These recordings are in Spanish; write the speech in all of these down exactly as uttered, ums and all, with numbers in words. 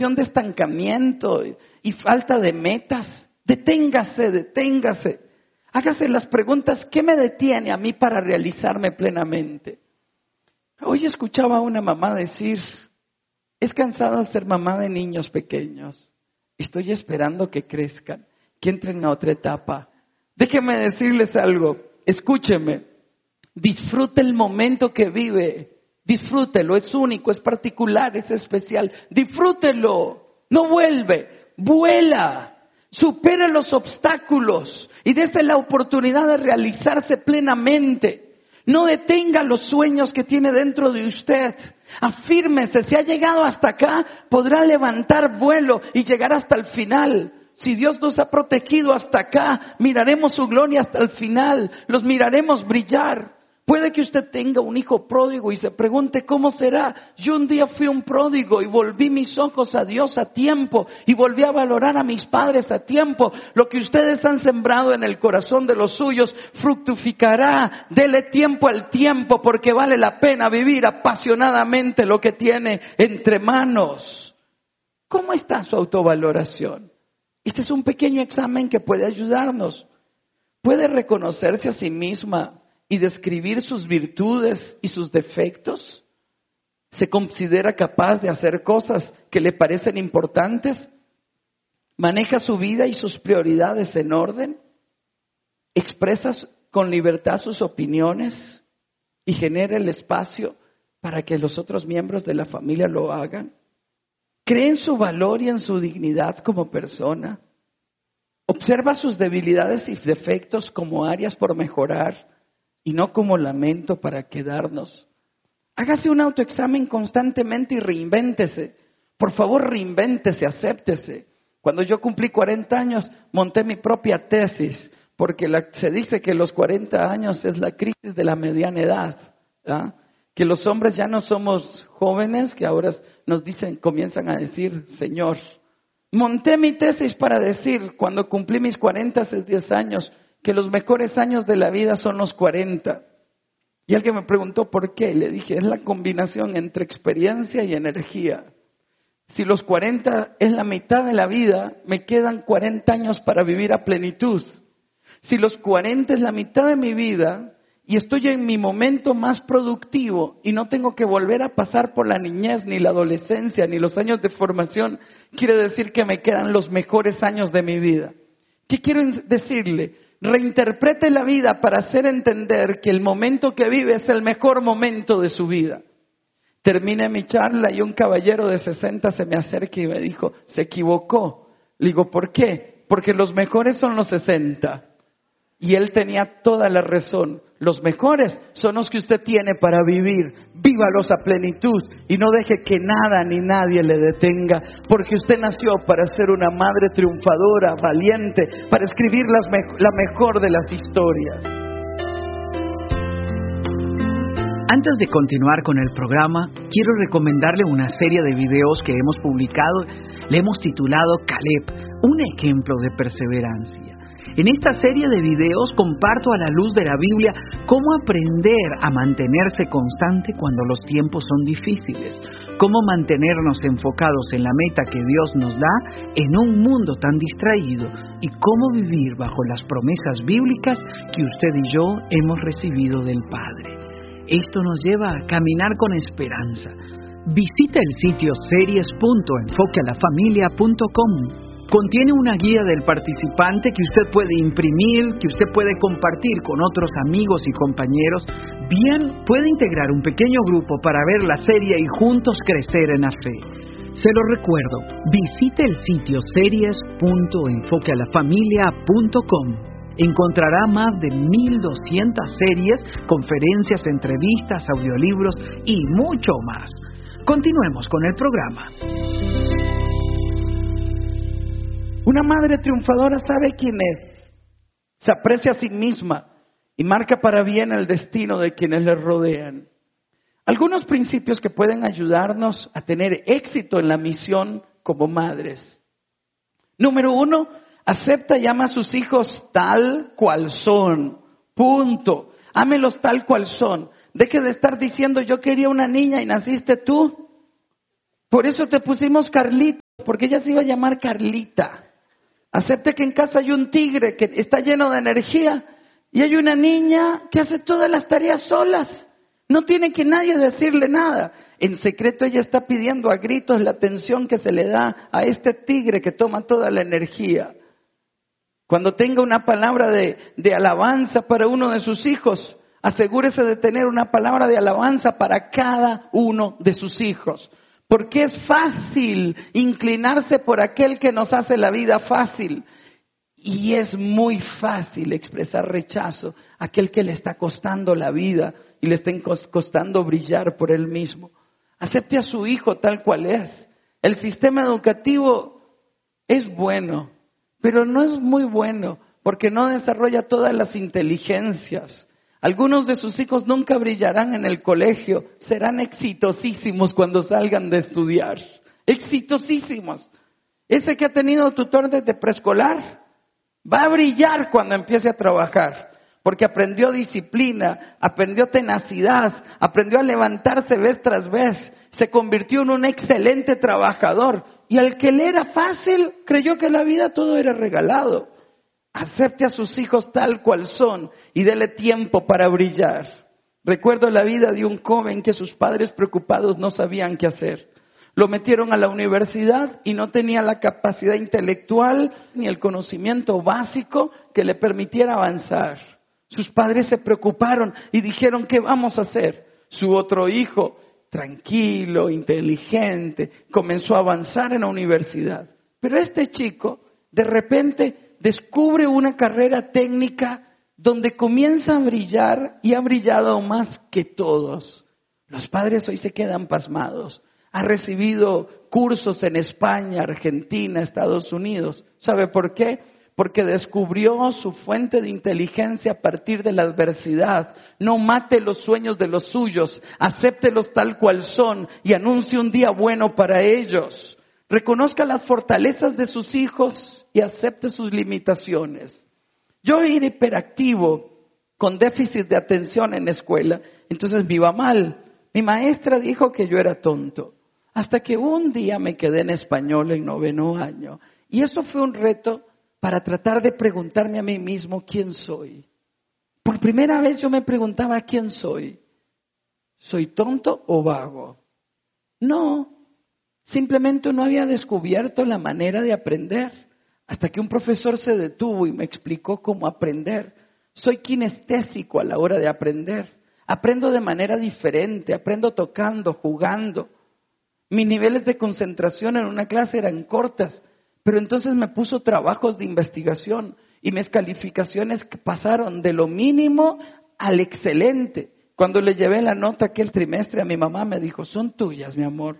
de estancamiento y falta de metas. Deténgase, deténgase. Hágase las preguntas, ¿qué me detiene a mí para realizarme plenamente? Hoy escuchaba a una mamá decir, es cansada de ser mamá de niños pequeños. Estoy esperando que crezcan, que entren a otra etapa. Déjeme decirles algo, escúcheme, disfrute el momento que vive, disfrútelo, es único, es particular, es especial, disfrútelo, no vuelve, vuela. Supere los obstáculos y dése la oportunidad de realizarse plenamente. No detenga los sueños que tiene dentro de usted. Afírmese, si ha llegado hasta acá, podrá levantar vuelo y llegar hasta el final. Si Dios nos ha protegido hasta acá, miraremos su gloria hasta el final. Los miraremos brillar. Puede que usted tenga un hijo pródigo y se pregunte, ¿cómo será? Yo un día fui un pródigo y volví mis ojos a Dios a tiempo y volví a valorar a mis padres a tiempo. Lo que ustedes han sembrado en el corazón de los suyos fructificará. Dele tiempo al tiempo porque vale la pena vivir apasionadamente lo que tiene entre manos. ¿Cómo está su autovaloración? Este es un pequeño examen que puede ayudarnos. ¿Puede reconocerse a sí misma y describir sus virtudes y sus defectos? ¿Se considera capaz de hacer cosas que le parecen importantes? ¿Maneja su vida y sus prioridades en orden? ¿Expresa con libertad sus opiniones y genera el espacio para que los otros miembros de la familia lo hagan? ¿Cree en su valor y en su dignidad como persona? ¿Observa sus debilidades y defectos como áreas por mejorar y no como lamento para quedarnos? Hágase un autoexamen constantemente y reinvéntese. Por favor, reinvéntese, acéptese. Cuando yo cumplí cuarenta años, monté mi propia tesis, porque la, se dice que los cuarenta años es la crisis de la mediana edad, ¿ah? Que los hombres ya no somos jóvenes, que ahora nos dicen, comienzan a decir, Señor. Monté mi tesis para decir, cuando cumplí mis cuarenta, hace diez años, que los mejores años de la vida son los cuarenta. Y alguien me preguntó por qué. Le dije, es la combinación entre experiencia y energía. Si los cuarenta es la mitad de la vida, me quedan cuarenta años para vivir a plenitud. Si los cuarenta es la mitad de mi vida y estoy en mi momento más productivo y no tengo que volver a pasar por la niñez, ni la adolescencia, ni los años de formación, quiere decir que me quedan los mejores años de mi vida. ¿Qué quiero decirle? Reinterprete la vida para hacer entender que el momento que vive es el mejor momento de su vida. Terminé mi charla y un caballero de sesenta se me acerca y me dijo, se equivocó. Le digo, ¿por qué? Porque los mejores son los sesenta. Y él tenía toda la razón. Los mejores son los que usted tiene para vivir. Vívalos a plenitud y no deje que nada ni nadie le detenga. Porque usted nació para ser una madre triunfadora, valiente, para escribir las me- la mejor de las historias. Antes de continuar con el programa, quiero recomendarle una serie de videos que hemos publicado. Le hemos titulado Caleb, un ejemplo de perseverancia. En esta serie de videos comparto a la luz de la Biblia cómo aprender a mantenerse constante cuando los tiempos son difíciles, cómo mantenernos enfocados en la meta que Dios nos da en un mundo tan distraído y cómo vivir bajo las promesas bíblicas que usted y yo hemos recibido del Padre. Esto nos lleva a caminar con esperanza. Visita el sitio series punto enfoque a la familia punto com. Contiene una guía del participante que usted puede imprimir, que usted puede compartir con otros amigos y compañeros. Bien, puede integrar un pequeño grupo para ver la serie y juntos crecer en la fe. Se lo recuerdo, visite el sitio series punto enfoque a la familia punto com. Encontrará más de mil doscientas series, conferencias, entrevistas, audiolibros y mucho más. Continuemos con el programa. Una madre triunfadora sabe quién es, se aprecia a sí misma y marca para bien el destino de quienes le rodean. Algunos principios que pueden ayudarnos a tener éxito en la misión como madres. Número uno, acepta y ama a sus hijos tal cual son. Punto. Ámelos tal cual son. Deje de estar diciendo yo quería una niña y naciste tú. Por eso te pusimos Carlita. porque ella se iba a llamar Carlita. Acepte que en casa hay un tigre que está lleno de energía y hay una niña que hace todas las tareas solas. No tiene que nadie decirle nada. En secreto ella está pidiendo a gritos la atención que se le da a este tigre que toma toda la energía. Cuando tenga una palabra de, de alabanza para uno de sus hijos, asegúrese de tener una palabra de alabanza para cada uno de sus hijos. Porque es fácil inclinarse por aquel que nos hace la vida fácil. Y es muy fácil expresar rechazo a aquel que le está costando la vida y le está costando brillar por él mismo. Acepte a su hijo tal cual es. El sistema educativo es bueno, pero no es muy bueno porque no desarrolla todas las inteligencias. Algunos de sus hijos nunca brillarán en el colegio, serán exitosísimos cuando salgan de estudiar. Exitosísimos. Ese que ha tenido tutor desde preescolar va a brillar cuando empiece a trabajar, porque aprendió disciplina, aprendió tenacidad, aprendió a levantarse vez tras vez, se convirtió en un excelente trabajador. Y al que le era fácil, creyó que la vida todo era regalado. Acepte a sus hijos tal cual son y dele tiempo para brillar. Recuerdo la vida de un joven que sus padres preocupados no sabían qué hacer. Lo metieron a la universidad y no tenía la capacidad intelectual ni el conocimiento básico que le permitiera avanzar. Sus padres se preocuparon y dijeron, ¿qué vamos a hacer? Su otro hijo, tranquilo, inteligente, comenzó a avanzar en la universidad. Pero este chico, de repente, descubre una carrera técnica donde comienza a brillar y ha brillado más que todos. Los padres hoy se quedan pasmados. Ha recibido cursos en España, Argentina, Estados Unidos. ¿Sabe por qué? Porque descubrió su fuente de inteligencia a partir de la adversidad. No mate los sueños de los suyos, acéptelos tal cual son y anuncie un día bueno para ellos. Reconozca las fortalezas de sus hijos y acepte sus limitaciones. Yo era hiperactivo, con déficit de atención en la escuela, entonces me iba mal. Mi maestra dijo que yo era tonto, hasta que un día me quedé en español en noveno año. Y eso fue un reto para tratar de preguntarme a mí mismo quién soy. Por primera vez yo me preguntaba quién soy. ¿Soy tonto o vago? No, simplemente no había descubierto la manera de aprender. Hasta que un profesor se detuvo y me explicó cómo aprender. Soy kinestésico a la hora de aprender. Aprendo de manera diferente, aprendo tocando, jugando. Mis niveles de concentración en una clase eran cortas, pero entonces me puso trabajos de investigación y mis calificaciones pasaron de lo mínimo al excelente. Cuando le llevé la nota aquel trimestre a mi mamá me dijo, son tuyas, mi amor.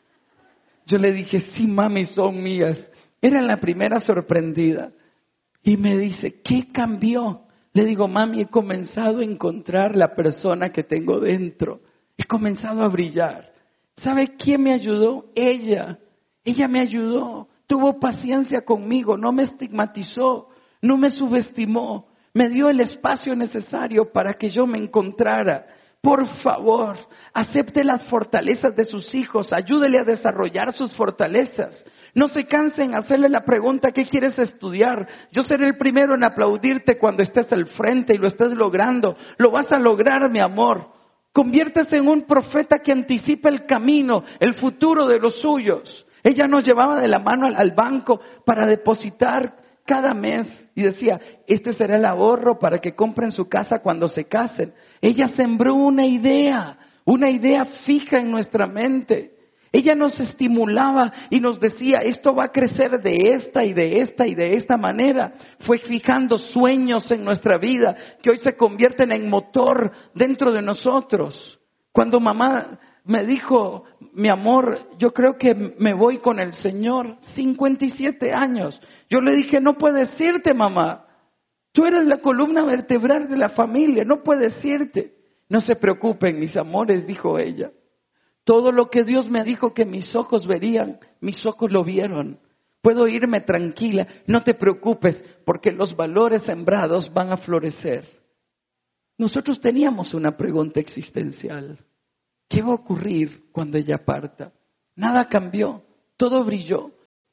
Yo le dije, sí, mami, son mías. Era la primera sorprendida. Y me dice, ¿qué cambió? Le digo, mami, he comenzado a encontrar la persona que tengo dentro. He comenzado a brillar. ¿Sabe quién me ayudó? Ella. Ella me ayudó. Tuvo paciencia conmigo. No me estigmatizó. No me subestimó. Me dio el espacio necesario para que yo me encontrara. Por favor, acepte las fortalezas de sus hijos. Ayúdele a desarrollar sus fortalezas. No se cansen en hacerle la pregunta, ¿qué quieres estudiar? Yo seré el primero en aplaudirte cuando estés al frente y lo estés logrando. Lo vas a lograr, mi amor. Conviértese en un profeta que anticipa el camino, el futuro de los suyos. Ella nos llevaba de la mano al, al banco para depositar cada mes y decía, este será el ahorro para que compren su casa cuando se casen. Ella sembró una idea, una idea fija en nuestra mente. Ella nos estimulaba y nos decía, esto va a crecer de esta y de esta y de esta manera. Fue fijando sueños en nuestra vida que hoy se convierten en motor dentro de nosotros. Cuando mamá me dijo, mi amor, yo creo que me voy con el Señor, cincuenta y siete años. Yo le dije, no puedes irte, mamá. Tú eres la columna vertebral de la familia, no puedes irte. No se preocupen, mis amores, dijo ella. Todo lo que Dios me dijo que mis ojos verían, mis ojos lo vieron. Puedo irme tranquila, no te preocupes, porque los valores sembrados van a florecer. Nosotros teníamos una pregunta existencial. ¿Qué va a ocurrir cuando ella parta? Nada cambió, todo brilló.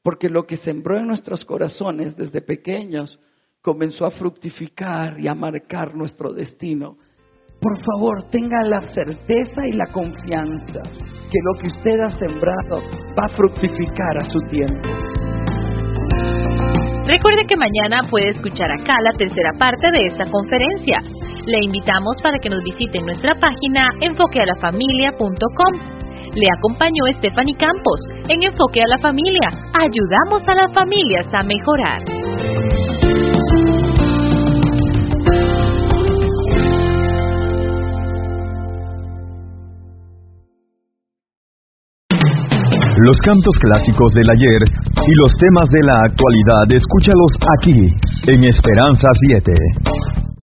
porque lo que sembró en nuestros corazones desde pequeños comenzó a fructificar y a marcar nuestro destino. Por favor, tenga la certeza y la confianza que lo que usted ha sembrado va a fructificar a su tiempo. Recuerde que mañana puede escuchar acá la tercera parte de esta conferencia. Le invitamos para que nos visite en nuestra página enfoque a la familia punto com. Le acompañó Stephanie Campos en Enfoque a la Familia. Ayudamos a las familias a mejorar. Los cantos clásicos del ayer y los temas de la actualidad, escúchalos aquí, en Esperanza siete.